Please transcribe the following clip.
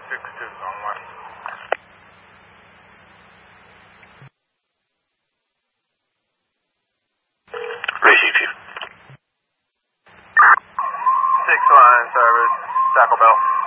6-2 on one. Receive, Chief. 6 line service, Taco Bell.